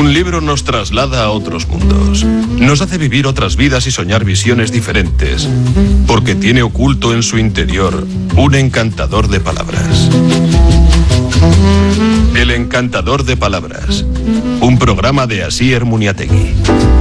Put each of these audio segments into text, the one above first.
Un libro nos traslada a otros mundos, nos hace vivir otras vidas y soñar visiones diferentes, porque tiene oculto en su interior un encantador de palabras. El encantador de palabras, un programa de Asier Muniategui.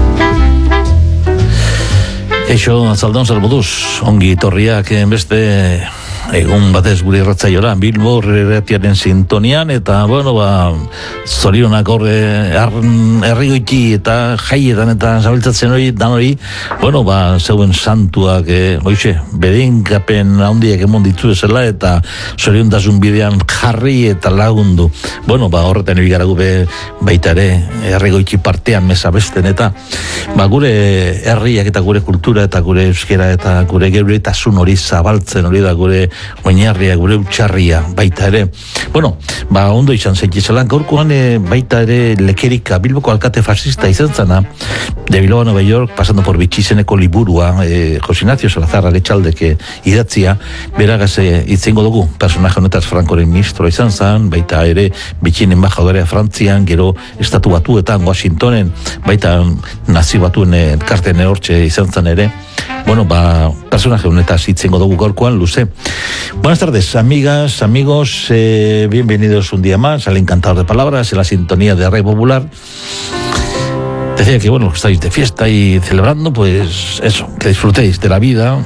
Eixo, zaldon zer moduz, ongi torriak beste egun batez gure irratzaiora, Bilbo irratiaren sintonian, eta, bueno, zorionak horre herrigoiti eta jaietan eta zabiltzatzen hori, dan hori, bueno, zeuen santuak, hoxe, bedinkapen handiak emon ditu ezela, eta zoriontasun bidean jarri eta lagundu. Bueno, horretan ebigara gube baita ere, herrigoiti partean mesabesten, eta, gure herriak eta gure kultura eta gure euskera eta gure geuretasun hori zabaltzen hori da gure oinarria, gure utxarria baita ere. Bueno, ondo izan zaitizela, gaurkoan baita ere Lekerika, Bilboko alkate fascista izan zana, de Bilbao a Nueva York, pasando por Bitxizeneko liburua, José Ignacio Salazar Aretxaldek idatzia, beragaz itzengo dugu, personaje honetaz Frankoren ministro izan zan, baita ere Bitxin embajadorea Frantzian, gero Estatu Batuetan, Washingtonen, baita nazio batuen elkarten hortxe izan zan ere. Bueno, personaje honetaz itzengo dugu gaurkoan, luze. Buenas tardes, amigas, amigos, bienvenidos un día más al Encantador de Palabras, en la sintonía de Radio Popular. Decía que, bueno, estáis de fiesta y celebrando, pues eso, que disfrutéis de la vida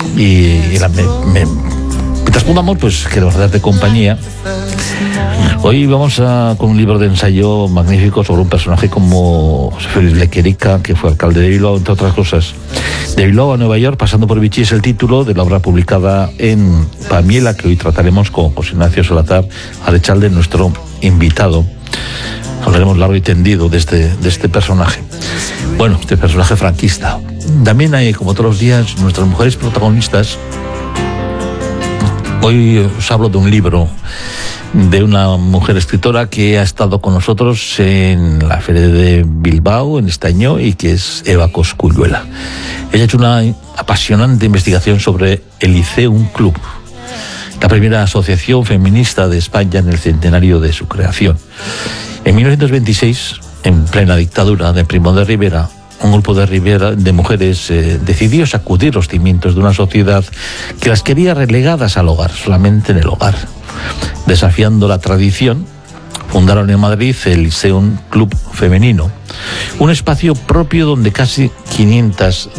mientras podamos, pues queremos darte compañía. Hoy vamos con un libro de ensayo magnífico sobre un personaje como José Félix Lekerika, que fue alcalde de Bilbao, entre otras cosas. De Bilbao a Nueva York, pasando por Vichy, es el título de la obra publicada en Pamiela, que hoy trataremos con José Ignacio Salazar Aretxalde, nuestro invitado. Hablaremos largo y tendido de este personaje. Bueno, este personaje franquista. También hay, como todos los días, nuestras mujeres protagonistas. Hoy os hablo de un libro de una mujer escritora que ha estado con nosotros en la Feria de Bilbao en este año y que es Eva Cosculluela. Ella ha hecho una apasionante investigación sobre el Liceum Club, la primera asociación feminista de España en el centenario de su creación. En 1926, en plena dictadura de Primo de Rivera, un grupo de mujeres decidió sacudir los cimientos de una sociedad que las quería relegadas al hogar, solamente en el hogar. Desafiando la tradición, fundaron en Madrid el Liceum Club Femenino, un espacio propio donde casi 500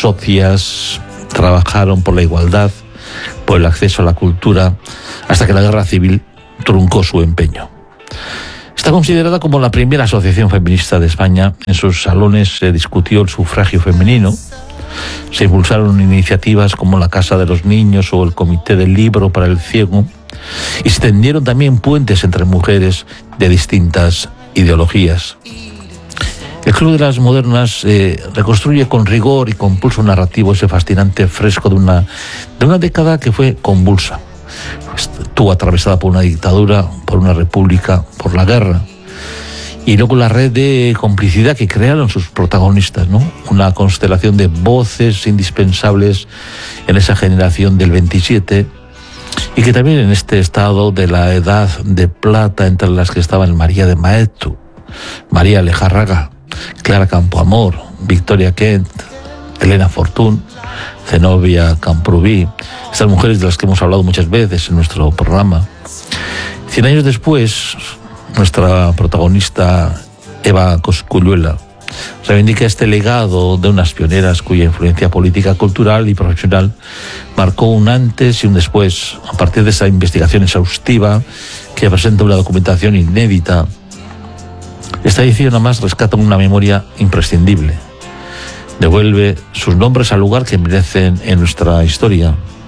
socias trabajaron por la igualdad, por el acceso a la cultura, hasta que la guerra civil truncó su empeño. Está considerada como la primera asociación feminista de España. En sus salones se discutió el sufragio femenino, se impulsaron iniciativas como la Casa de los Niños o el Comité del Libro para el Ciego, y se tendieron también puentes entre mujeres de distintas ideologías. El Club de las Modernas reconstruye con rigor y con pulso narrativo ese fascinante fresco de una década que fue convulsa. Estuvo atravesada por una dictadura, por una república, por la guerra, y luego la red de complicidad que crearon sus protagonistas, ¿no? Una constelación de voces indispensables en esa generación del 27, y que también en este estado de la edad de plata, entre las que estaban María de Maeztu, María Lejarraga, Clara Campoamor, Victoria Kent, Elena Fortún, Zenobia Camprubí, estas mujeres de las que hemos hablado muchas veces en nuestro programa. 100 años después, nuestra protagonista Eva Cosculluela reivindica este legado de unas pioneras cuya influencia política, cultural y profesional marcó un antes y un después. A partir de esa investigación exhaustiva que presenta una documentación inédita, esta edición además rescata una memoria imprescindible. Devuelve sus nombres al lugar que merecen en nuestra historia.